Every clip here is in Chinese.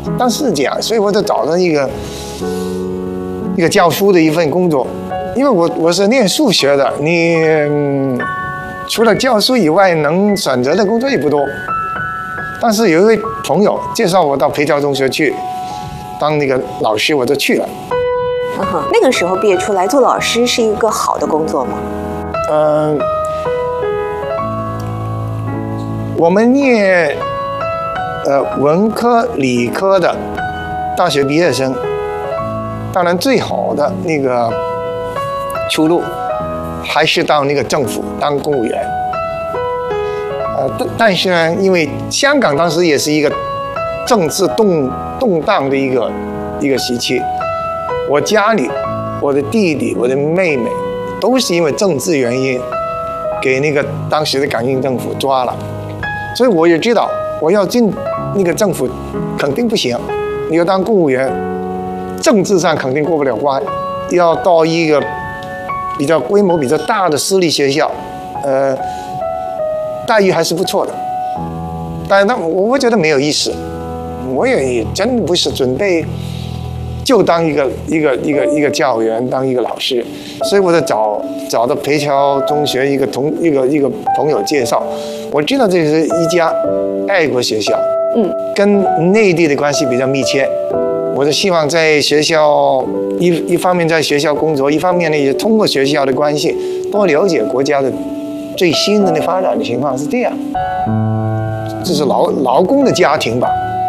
但是这样，所以我就找了一个教书的一份工作，因为我是念数学的，除了教书以外，能选择的工作也不多。但是有一位朋友介绍我到培侨中学去当那个老师，我就去了。 那个时候毕业出来做老师是一个好的工作吗？ 我们念文科、理科的大学毕业生，当然最好的那个出路还是到那个政府当公务员。但是呢，因为香港当时也是一个政治动荡的一个时期，我家里我的弟弟、我的妹妹都是因为政治原因给那个当时的港英政府抓了，所以我也知道我要进那个政府肯定不行，你要当公务员，政治上肯定过不了关，要到一个比较规模比较大的私立学校，待遇还是不错的，但是我觉得没有意思，我也真不是准备就当一个教员，当一个老师，所以我就找到培侨中学一个朋友介绍，我知道这是一家爱国学校，跟内地的关系比较密切，我就希望在学校一方面在学校工作，一方面呢也通过学校的关系多了解国家的最新的那发展的情况是这样，这是劳工的家庭吧，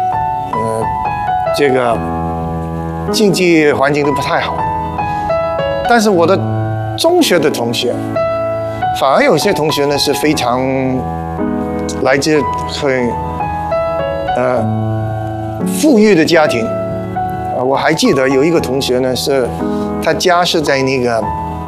这个经济环境都不太好，但是我的中学的同学，反而有些同学呢是非常来自很富裕的家庭，我还记得有一个同学呢是他家是在那个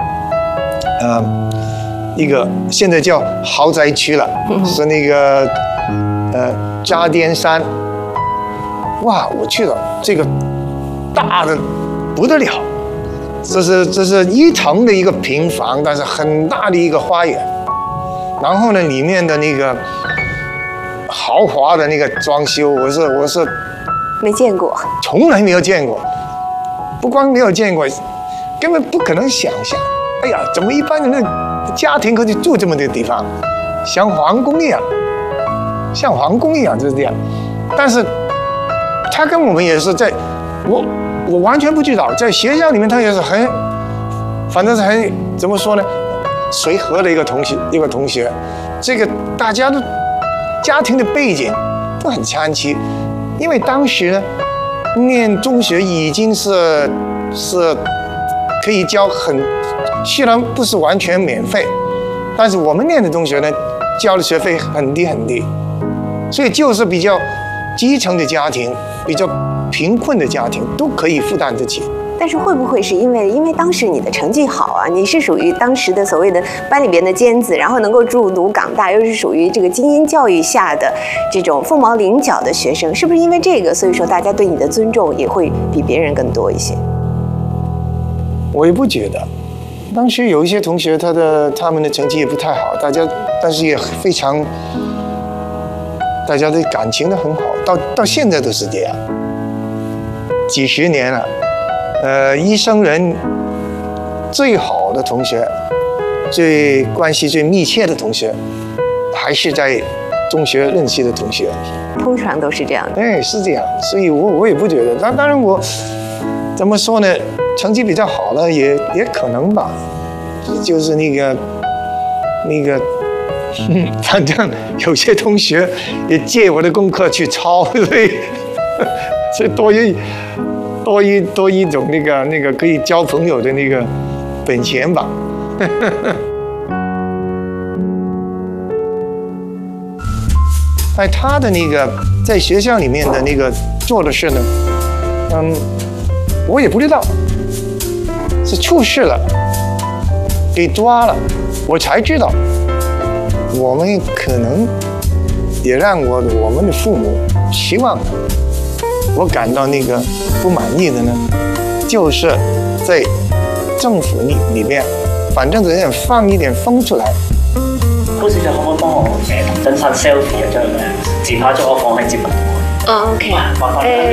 一个现在叫豪宅区了，是那个渣甸山。哇，我去了，这个大的不得了，这是一层的一个平房，但是很大的一个花园。然后呢，里面的那个豪华的那个装修，我是没见过， 从来没有见过。不光没有见过，根本不可能想象。哎呀，怎么一般人的家庭可以住这么的地方，像皇宫一样，就是这样。但是他跟我们也是在，我完全不知道，在学校里面他也是反正是很怎么说呢，随和的一个同学，这个大家的家庭的背景都很参差，因为当时呢，念中学已经是可以交虽然不是完全免费，但是我们念的中学呢，交的学费很低，所以就是比较基层的家庭，比较贫困的家庭都可以负担得起。 但是会不会是因为当时你的成绩好啊，你是属于当时的所谓的班里边的尖子，然后能够入读港大，又是属于这个精英教育下的这种凤毛麟角的学生，是不是因为这个，所以说大家对你的尊重也会比别人更多一些？ 我也不觉得，当时有一些同学他们的成绩也不太好，但是也非常，大家的感情都很好，到现在都是这样，几十年了，一生人最好的同学，关系最密切的同学，还是在中学认识的同学， 通常都是这样的。 哎，是这样，所以我也不觉得。当然我怎么说呢？成绩比较好了也可能吧，就是那个，反正有些同学也借我的功课去抄，所以多一种那个可以交朋友的那个本钱吧。他的那个在学校里面的那个做的事呢，我也不知道。是出事了，给抓了，我才知道。我们可能也让我们的父母希望我感到那个不满意的呢，就是在政府里面，反正只想放一点风出來。 高小姐可唔可以幫我同真實 selfie 一張自拍咗我放喺節目？ 哦 ，OK。